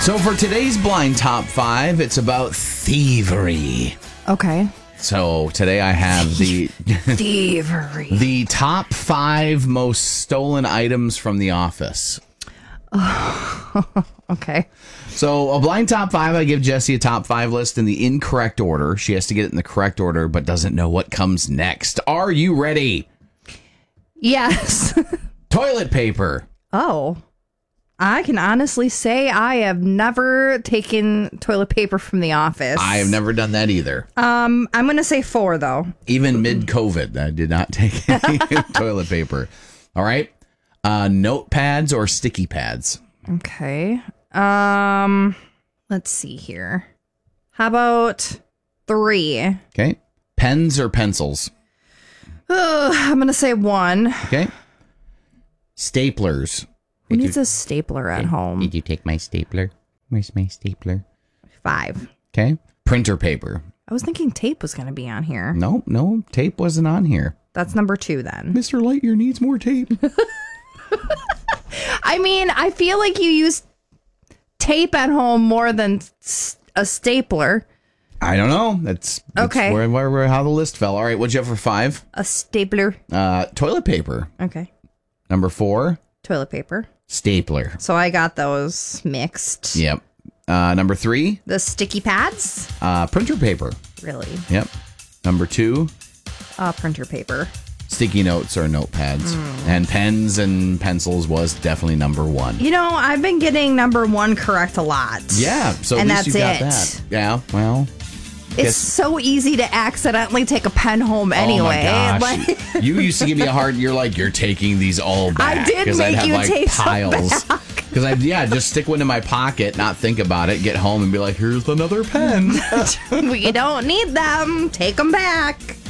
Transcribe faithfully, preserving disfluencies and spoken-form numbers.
So for today's blind top five, it's about thievery. Okay. So today I have the Thievery. the top five most stolen items from the office. Okay. So a blind top five, I give Jessie a top five list in the incorrect order. She has to get it in the correct order, but doesn't know what comes next. Are you ready? Yes. Toilet paper. Oh. I can honestly say I have never taken toilet paper from the office. I have never done that either. Um, I'm going to say four, though. Even mid-COVID, I did not take any toilet paper. All right. Uh, notepads or sticky pads? Okay. Um, let's see here. How about three? Okay. Pens or pencils? Uh, I'm going to say one. Okay. Staplers. Who needs a stapler at home? Did you take my stapler? Where's my stapler? Five. Okay. Printer paper. I was thinking tape was going to be on here. No, no, tape wasn't on here. That's number two then. Mister Lightyear needs more tape. I mean, I feel like you use tape at home more than s- a stapler. I don't know. That's, that's Okay. where, where, where, how the list fell. All right, what'd you have for five? A stapler. Uh, toilet paper. Okay. Number four, Toilet paper. stapler. So I got those mixed. Yep. Uh, number three, The sticky pads. uh, printer paper. Really? Yep. Number two, Uh, printer paper. sticky notes or notepads. And pens and pencils was definitely number one. You know, I've been getting number one correct a lot. Yeah, so at And least that's you got it. that. Yeah, well. It's guess- so easy to accidentally take a pen home anyway. Oh my gosh. Like, You used to give me a hard. You're like, you're taking these all back. I did 'Cause make I'd have you like take some piles. Because I yeah, just stick one in my pocket, not think about it, get home and be like, here's another pen. we don't need them. Take them back.